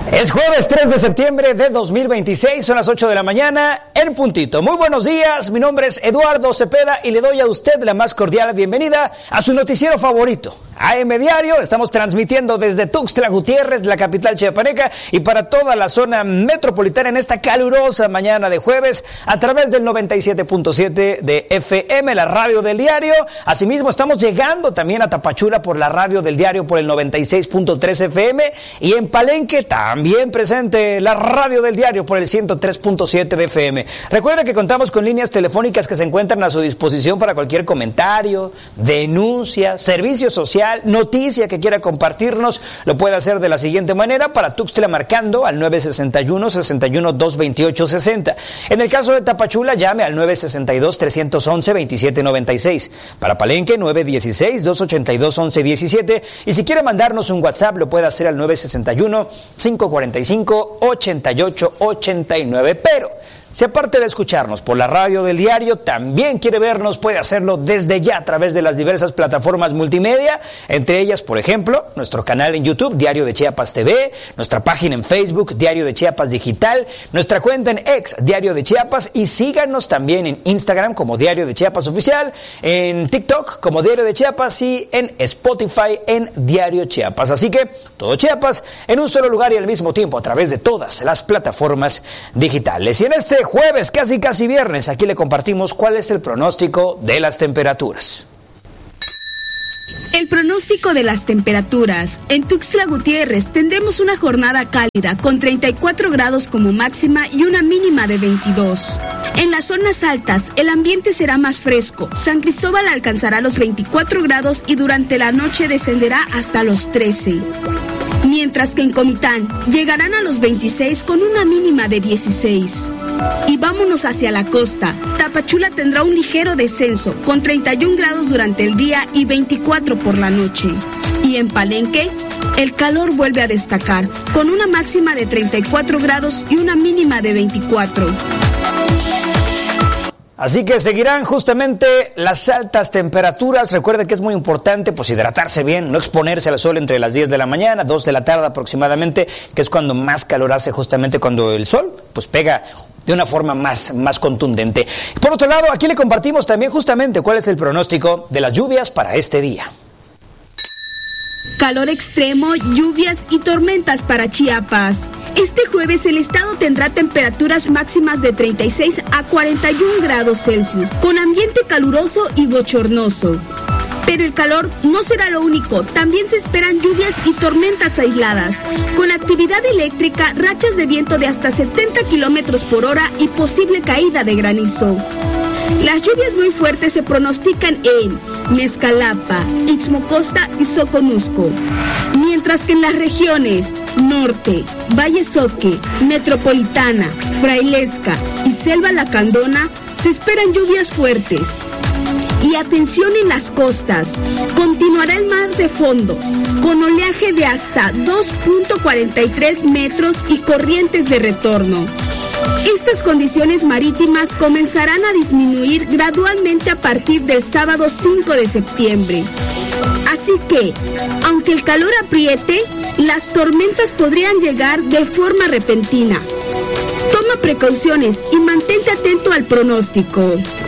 Es jueves 3 de septiembre de 2026, son las 8 de la mañana en puntito. Muy buenos días, mi nombre es Eduardo Cepeda y le doy a usted la más cordial bienvenida a su noticiero favorito, AM Diario. Estamos transmitiendo desde Tuxtla Gutiérrez, la capital chiapaneca, y para toda la zona metropolitana en esta calurosa mañana de jueves a través del 97.7 de FM, la radio del diario. Asimismo, estamos llegando también a Tapachula por la radio del diario por el 96.3 FM y en Palenque también presente la radio del diario por el 103.7 de FM. Recuerda que contamos con líneas telefónicas que se encuentran a su disposición para cualquier comentario, denuncia, servicio social, noticia que quiera compartirnos. Lo puede hacer de la siguiente manera: para Tuxtla marcando al 961-61-228-60. En el caso de Tapachula, llame al 962-311-2796. Para Palenque, 916-282-1117. Y si quiere mandarnos un WhatsApp, lo puede hacer al 961-545-8889. Pero si aparte de escucharnos por la radio del diario, también quiere vernos, puede hacerlo desde ya a través de las diversas plataformas multimedia, entre ellas, por ejemplo, nuestro canal en YouTube, Diario de Chiapas TV, nuestra página en Facebook, Diario de Chiapas Digital, nuestra cuenta en X, Diario de Chiapas, y síganos también en Instagram como Diario de Chiapas Oficial, en TikTok como Diario de Chiapas y en Spotify en Diario Chiapas. Así que todo Chiapas en un solo lugar y al mismo tiempo a través de todas las plataformas digitales. Y en este jueves, casi viernes, aquí le compartimos cuál es el pronóstico de las temperaturas. El pronóstico de las temperaturas. En Tuxtla Gutiérrez tendremos una jornada cálida con 34 grados como máxima y una mínima de 22. En las zonas altas el ambiente será más fresco. San Cristóbal alcanzará los 24 grados y durante la noche descenderá hasta los 13. Mientras que en Comitán llegarán a los 26 con una mínima de 16. Y vámonos hacia la costa. Tapachula tendrá un ligero descenso con 31 grados durante el día y 24 por la noche. Y en Palenque, el calor vuelve a destacar con una máxima de 34 grados y una mínima de 24. Así que seguirán justamente las altas temperaturas. Recuerde que es muy importante pues hidratarse bien, no exponerse al sol entre las 10 de la mañana, 2 de la tarde aproximadamente, que es cuando más calor hace, justamente cuando el sol pues pega de una forma más contundente. Por otro lado, aquí le compartimos también justamente cuál es el pronóstico de las lluvias para este día. Calor extremo, lluvias y tormentas para Chiapas. Este jueves el estado tendrá temperaturas máximas de 36 a 41 grados Celsius, con ambiente caluroso y bochornoso. Pero el calor no será lo único, también se esperan lluvias y tormentas aisladas, con actividad eléctrica, rachas de viento de hasta 70 kilómetros por hora y posible caída de granizo. Las lluvias muy fuertes se pronostican en Mezcalapa, Ixmocosta y Soconusco, mientras que en las regiones Norte, Valle Soque, Metropolitana, Frailesca y Selva Lacandona se esperan lluvias fuertes. Y atención en las costas, continuará el mar de fondo, con oleaje de hasta 2.43 metros y corrientes de retorno. Estas condiciones marítimas comenzarán a disminuir gradualmente a partir del sábado 5 de septiembre. Así que, aunque el calor apriete, las tormentas podrían llegar de forma repentina. Toma precauciones y mantente atento al pronóstico.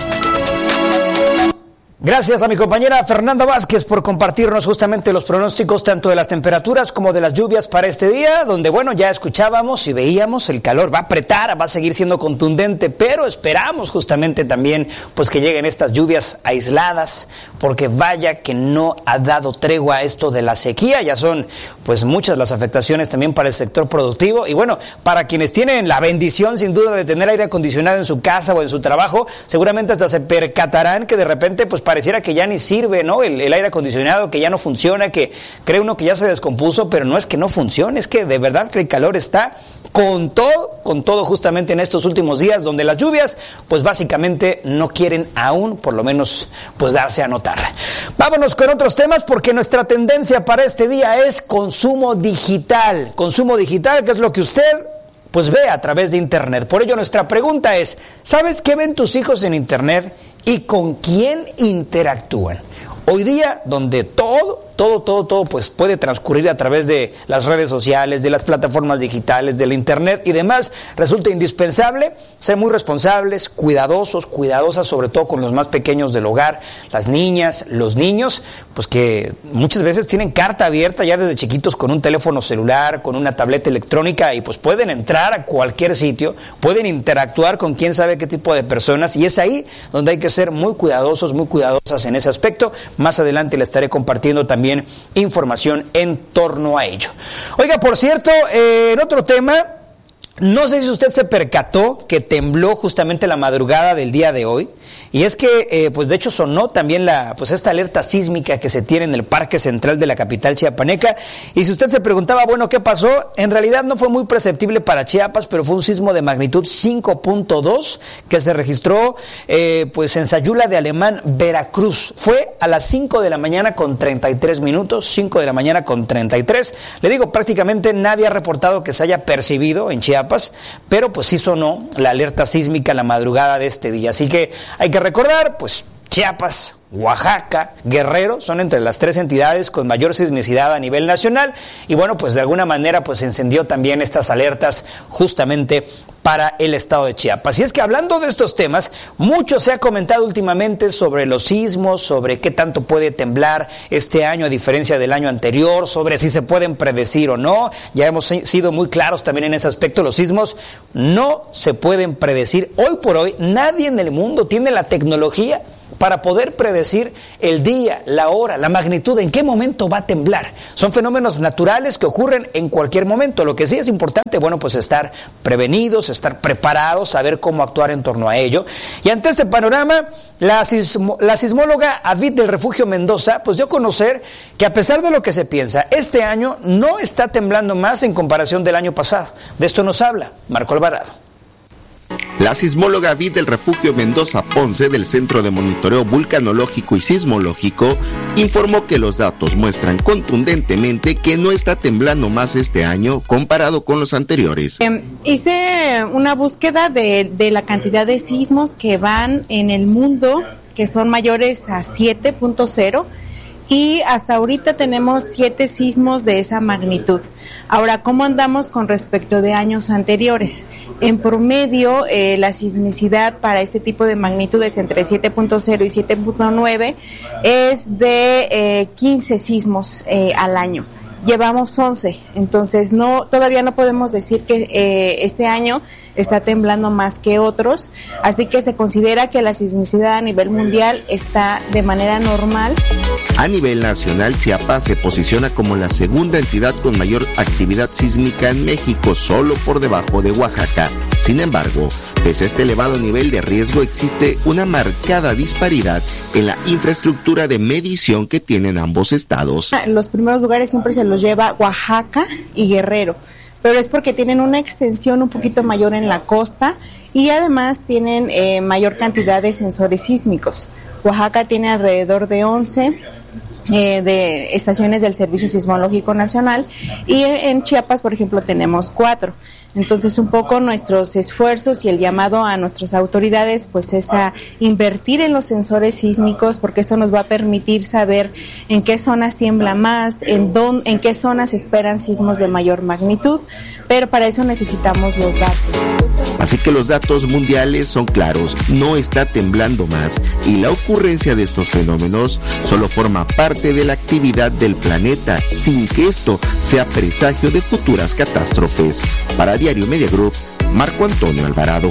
Gracias a mi compañera Fernanda Vázquez por compartirnos justamente los pronósticos tanto de las temperaturas como de las lluvias para este día, donde bueno, ya escuchábamos y veíamos, el calor va a apretar, va a seguir siendo contundente, pero esperamos justamente también pues que lleguen estas lluvias aisladas, porque vaya que no ha dado tregua a esto de la sequía. Ya son pues muchas las afectaciones también para el sector productivo y bueno, para quienes tienen la bendición sin duda de tener aire acondicionado en su casa o en su trabajo, seguramente hasta se percatarán que de repente pues pareciera que ya ni sirve, ¿no? El aire acondicionado, que ya no funciona, que cree uno que ya se descompuso, pero no es que no funcione, es que de verdad que el calor está con todo justamente en estos últimos días, donde las lluvias pues básicamente no quieren aún, por lo menos, pues darse a notar. Vámonos con otros temas, porque nuestra tendencia para este día es consumo digital, que es lo que usted pues ve a través de internet. Por ello nuestra pregunta es, ¿sabes qué ven tus hijos en internet y con quién interactúan? Hoy día, donde todo todo pues puede transcurrir a través de las redes sociales, de las plataformas digitales, del internet y demás. Resulta indispensable ser muy responsables, cuidadosas, sobre todo con los más pequeños del hogar, las niñas, los niños, pues que muchas veces tienen carta abierta ya desde chiquitos con un teléfono celular, con una tableta electrónica y pues pueden entrar a cualquier sitio, pueden interactuar con quién sabe qué tipo de personas y es ahí donde hay que ser muy cuidadosas en ese aspecto. Más adelante le estaré compartiendo también información en torno a ello. Oiga, por cierto, en otro tema, no sé si usted se percató que tembló justamente la madrugada del día de hoy. Y es que, pues de hecho sonó también esta alerta sísmica que se tiene en el Parque Central de la capital chiapaneca. Y si usted se preguntaba, bueno, ¿qué pasó? En realidad no fue muy perceptible para Chiapas, pero fue un sismo de magnitud 5.2 que se registró, pues en Sayula de Alemán, Veracruz. Fue a las 5 de la mañana con 33 minutos, 5 de la mañana con 33. Le digo, prácticamente nadie ha reportado que se haya percibido en Chiapas, pero pues sí sonó la alerta sísmica la madrugada de este día. Así que hay que recordar, pues Chiapas, Oaxaca, Guerrero son entre las 3 entidades con mayor sismicidad a nivel nacional y bueno, pues de alguna manera pues encendió también estas alertas justamente para el estado de Chiapas. Y es que hablando de estos temas, mucho se ha comentado últimamente sobre los sismos, sobre qué tanto puede temblar este año a diferencia del año anterior, sobre si se pueden predecir o no. Ya hemos sido muy claros también en ese aspecto, los sismos no se pueden predecir. Hoy por hoy nadie en el mundo tiene la tecnología para poder predecir el día, la hora, la magnitud, en qué momento va a temblar. Son fenómenos naturales que ocurren en cualquier momento. Lo que sí es importante, bueno, pues estar prevenidos, estar preparados, saber cómo actuar en torno a ello. Y ante este panorama, la sismóloga Avid del Refugio Mendoza, pues dio a conocer que a pesar de lo que se piensa, este año no está temblando más en comparación del año pasado. De esto nos habla Marco Alvarado. La sismóloga Avid del Refugio Mendoza Ponce del Centro de Monitoreo Vulcanológico y Sismológico informó que los datos muestran contundentemente que no está temblando más este año comparado con los anteriores. Hice una búsqueda de la cantidad de sismos que van en el mundo, que son mayores a 7.0, y hasta ahorita tenemos 7 sismos de esa magnitud. Ahora, ¿cómo andamos con respecto de años anteriores? En promedio, la sismicidad para este tipo de magnitudes entre 7.0 y 7.9 es de 15 sismos al año. Llevamos 11, entonces todavía no podemos decir que este año está temblando más que otros, así que se considera que la sismicidad a nivel mundial está de manera normal. A nivel nacional, Chiapas se posiciona como la segunda entidad con mayor actividad sísmica en México, solo por debajo de Oaxaca. Sin embargo, pese a este elevado nivel de riesgo, existe una marcada disparidad en la infraestructura de medición que tienen ambos estados. Los primeros lugares siempre se los lleva Oaxaca y Guerrero, pero es porque tienen una extensión un poquito mayor en la costa y además tienen mayor cantidad de sensores sísmicos. Oaxaca tiene alrededor de 11 de estaciones del Servicio Sismológico Nacional y en Chiapas, por ejemplo, tenemos 4. Entonces, un poco nuestros esfuerzos y el llamado a nuestras autoridades, pues es a invertir en los sensores sísmicos, porque esto nos va a permitir saber en qué zonas tiembla más, en qué zonas esperan sismos de mayor magnitud, pero para eso necesitamos los datos. Así que los datos mundiales son claros, no está temblando más y la ocurrencia de estos fenómenos solo forma parte de la actividad del planeta, sin que esto sea presagio de futuras catástrofes. Para Diario Media Group, Marco Antonio Alvarado.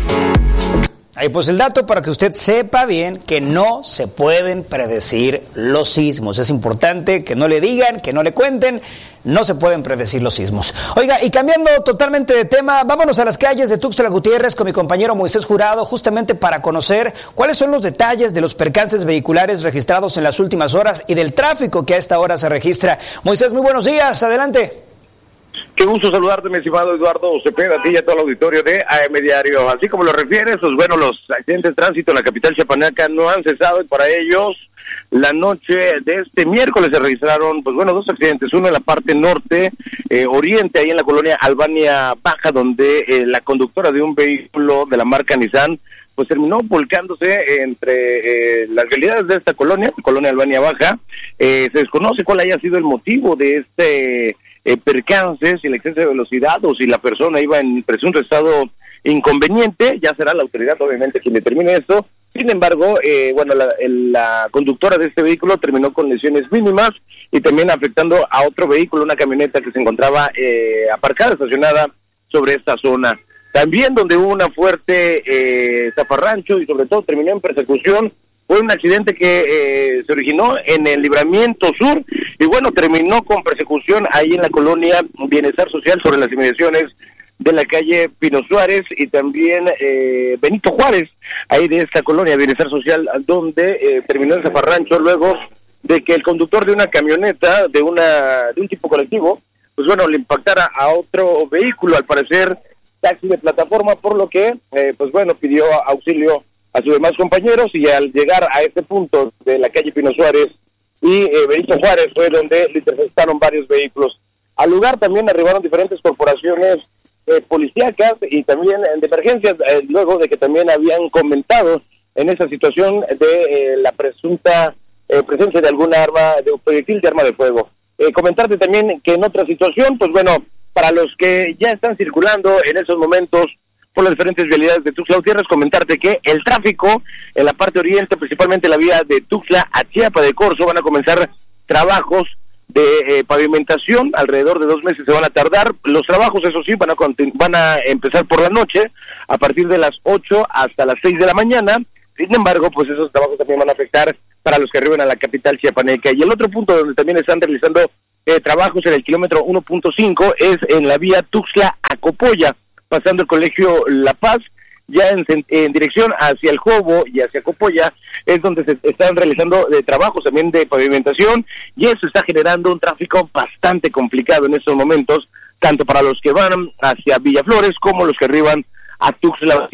Ahí pues el dato para que usted sepa bien que no se pueden predecir los sismos. Es importante que no le digan, que no le cuenten, no se pueden predecir los sismos. Oiga, y cambiando totalmente de tema, vámonos a las calles de Tuxtla Gutiérrez con mi compañero Moisés Jurado, justamente para conocer cuáles son los detalles de los percances vehiculares registrados en las últimas horas y del tráfico que a esta hora se registra. Moisés, muy buenos días, adelante. Qué gusto saludarte, mi estimado Eduardo Cepeda, a ti y a todo el auditorio de AM Diario. Así como lo refieres, pues bueno, los accidentes de tránsito en la capital chiapaneca no han cesado y para ellos, la noche de este miércoles se registraron, pues bueno, 2 accidentes. Uno en la parte norte, oriente, ahí en la colonia Albania Baja, donde la conductora de un vehículo de la marca Nissan pues terminó volcándose entre las realidades de esta colonia Albania Baja. Se desconoce cuál haya sido el motivo de este percance, si el exceso de velocidad o si la persona iba en presunto estado inconveniente. Ya será la autoridad obviamente quien determine esto. Sin embargo, la conductora de este vehículo terminó con lesiones mínimas y también afectando a otro vehículo, una camioneta que se encontraba aparcada, estacionada sobre esta zona. También donde hubo una fuerte zafarrancho y sobre todo terminó en persecución, fue un accidente que se originó en el Libramiento Sur y bueno, terminó con persecución ahí en la colonia Bienestar Social sobre las inmediaciones de la calle Pino Suárez y también Benito Juárez, ahí de esta colonia Bienestar Social, donde terminó el zafarrancho luego de que el conductor de una camioneta de un tipo colectivo, pues bueno, le impactara a otro vehículo, al parecer taxi de plataforma, por lo que, pues bueno, pidió auxilio a sus demás compañeros y al llegar a este punto de la calle Pino Suárez y Benito Juárez fue donde le interceptaron varios vehículos. Al lugar también arribaron diferentes corporaciones policíacas y también de emergencias, luego de que también habían comentado en esa situación de la presunta presencia de alguna arma, de un proyectil de arma de fuego. Comentarte también que en otra situación, pues bueno, para los que ya están circulando en esos momentos por las diferentes vialidades de Tuxtla Gutiérrez, comentarte que el tráfico en la parte oriente, principalmente la vía de Tuxtla a Chiapa de Corzo, van a comenzar trabajos de pavimentación, alrededor de 2 meses se van a tardar. Los trabajos, eso sí, van a empezar por la noche, a partir de las 8 hasta las 6 de la mañana. Sin embargo, pues esos trabajos también van a afectar para los que arriban a la capital chiapaneca. Y el otro punto donde también están realizando trabajos en el kilómetro 1.5 es en la vía Tuxtla a Copolla, pasando el colegio La Paz, ya en dirección hacia el Jobo y hacia Copolla, es donde se están realizando trabajos también de pavimentación, y eso está generando un tráfico bastante complicado en estos momentos, tanto para los que van hacia Villaflores como los que arriban a Tuxtla.